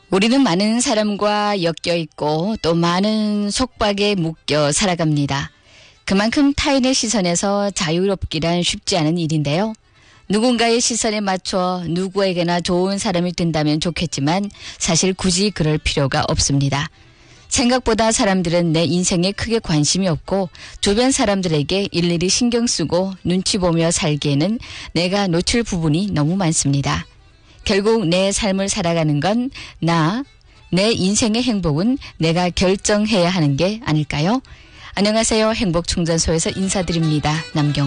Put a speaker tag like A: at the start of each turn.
A: 우리는 많은 사람과 엮여 있고 또 많은 속박에 묶여 살아갑니다. 그만큼 타인의 시선에서 자유롭기란 쉽지 않은 일인데요. 누군가의 시선에 맞춰 누구에게나 좋은 사람이 된다면 좋겠지만 사실 굳이 그럴 필요가 없습니다. 생각보다 사람들은 내 인생에 크게 관심이 없고 주변 사람들에게 일일이 신경 쓰고 눈치 보며 살기에는 내가 놓칠 부분이 너무 많습니다. 결국 내 삶을 살아가는 건 내 인생의 행복은 내가 결정해야 하는 게 아닐까요? 안녕하세요. 행복충전소에서 인사드립니다. 남경